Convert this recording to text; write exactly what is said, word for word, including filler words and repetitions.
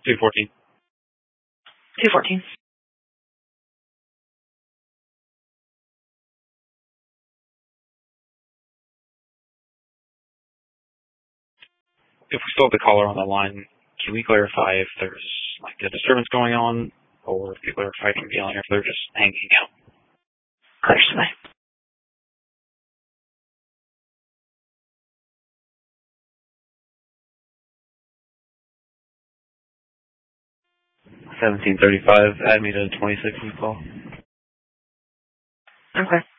two fourteen. two fourteen. If we still have the caller on the line, can we clarify if there's like a disturbance going on, or if people are fighting and yelling, or if they're just hanging out? Clear tonight. seventeen thirty-five, add me to twenty-six call. Okay.